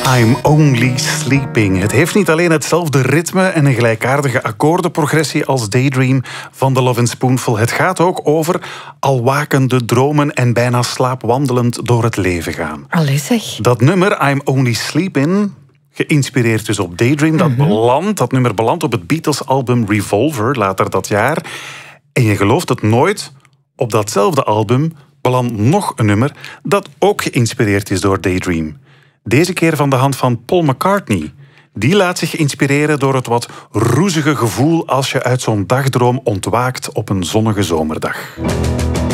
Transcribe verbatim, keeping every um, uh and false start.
I'm Only Sleeping. Het heeft niet alleen hetzelfde ritme en een gelijkaardige akkoordenprogressie als Daydream van The Lovin' Spoonful. Het gaat ook over al wakende dromen en bijna slaapwandelend door het leven gaan. Allee zeg. Dat nummer, I'm Only Sleeping, geïnspireerd dus op Daydream, dat, Mm-hmm. belandt, dat nummer belandt op het Beatles-album Revolver, later dat jaar. En je gelooft het nooit, op datzelfde album belandt nog een nummer dat ook geïnspireerd is door Daydream. Deze keer van de hand van Paul McCartney. Die laat zich inspireren door het wat roezige gevoel als je uit zo'n dagdroom ontwaakt op een zonnige zomerdag.